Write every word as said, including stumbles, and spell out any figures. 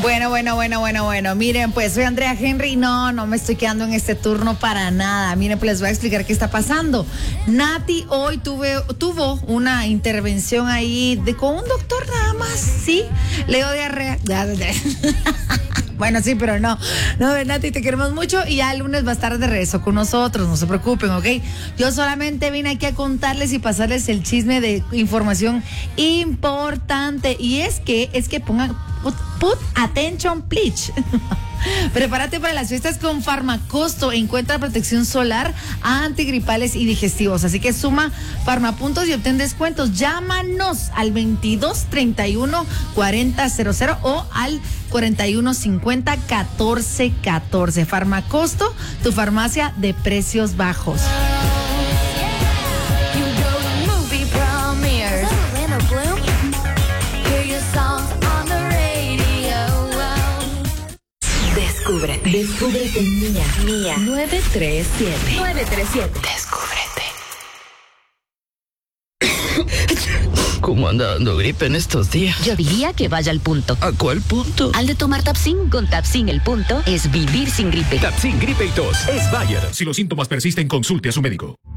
Bueno, bueno, bueno, bueno, bueno. Miren, pues soy Andrea Henry. No, no me estoy quedando en este turno para nada. Miren, pues les voy a explicar qué está pasando. Nati hoy tuve, tuvo una intervención ahí de, con un doctor nada más, ¿sí? Leo diarrea. Bueno, sí, pero no. No, Nati, te queremos mucho y ya el lunes va a estar de regreso con nosotros, no se preocupen, ¿ok? Yo solamente vine aquí a contarles y pasarles el chisme de información importante. Y es que, es que pongan, put, put attention, please. Prepárate para las fiestas con Farmacosto. Encuentra protección solar, antigripales y digestivos. Así que suma Farmapuntos y obtén descuentos. Llámanos al veintidós treinta y uno cuarenta cero cero o al cuarenta y uno cincuenta catorce catorce. Farmacosto, tu farmacia de precios bajos. Descúbrete. Descúbrete mía. Mía. nueve tres siete. nueve tres siete. Descúbrete. ¿Cómo anda dando gripe en estos días? Yo diría que vaya al punto. ¿A cuál punto? Al de tomar Tapsin. Con Tapsin el punto es vivir sin gripe. Tapsin Gripe y Tos es Bayer. Si los síntomas persisten, consulte a su médico.